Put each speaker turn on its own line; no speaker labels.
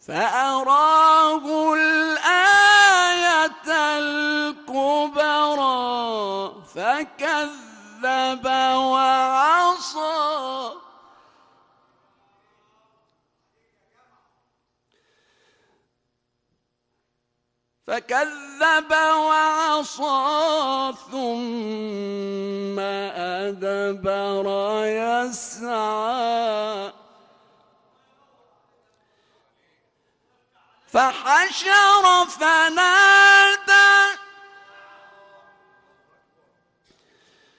فأراه الآية الكبرى فكذب وعصى ثم أدبر يسعى فحشر فنادى